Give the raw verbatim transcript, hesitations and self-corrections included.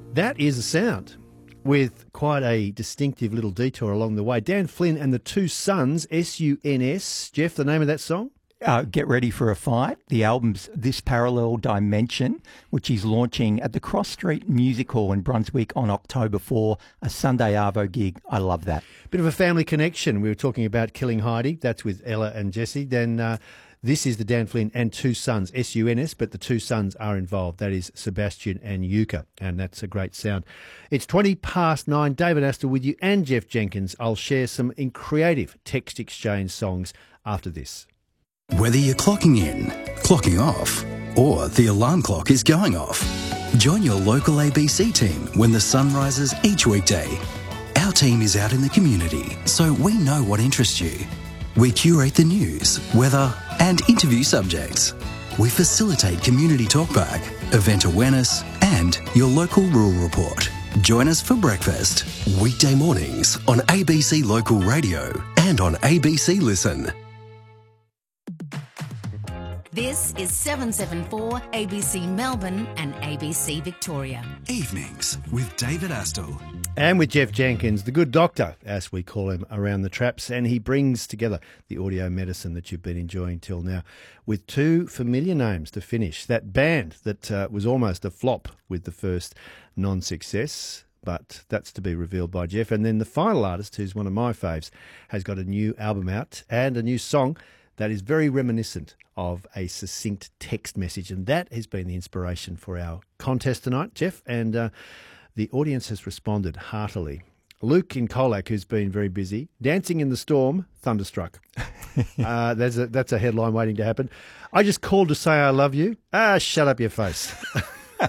That is a sound with quite a distinctive little detour along the way. Dan Flynn and the Two Suns, S U N S. Jeff, the name of that song? Uh, Get Ready for a Fight. The album's This Parallel Dimension, which he's launching at the Cross Street Music Hall in Brunswick on October fourth, a Sunday Arvo gig. I love that. Bit of a family connection. We were talking about Killing Heidi. That's with Ella and Jesse. Then uh, this is the Dan Flynn and Two Suns, S U N S, but the Two Suns are involved. That is Sebastian and Yuka, and that's a great sound. It's twenty past nine. David Astor with you and Jeff Jenkins. I'll share some in creative text exchange songs after this. Whether you're clocking in, clocking off, or the alarm clock is going off, join your local A B C team when the sun rises each weekday. Our team is out in the community, so we know what interests you. We curate the news, weather, and interview subjects. We facilitate community talkback, event awareness, and your local rural report. Join us for breakfast, weekday mornings on A B C Local Radio and on A B C Listen. This is seven seven four A B C Melbourne and A B C Victoria. Evenings with David Astor. And with Jeff Jenkins, the good doctor, as we call him around the traps, and he brings together the audio medicine that you've been enjoying till now with two familiar names to finish. That band that uh, was almost a flop with the first non-success, but that's to be revealed by Jeff. And then the final artist, who's one of my faves, has got a new album out and a new song that is very reminiscent of a succinct text message. And that has been the inspiration for our contest tonight, Jeff. And uh, the audience has responded heartily. Luke in Colac, who's been very busy, dancing in the storm, thunderstruck. uh, that's, a, that's a headline waiting to happen. I just called to say I love you. Ah, shut up your face.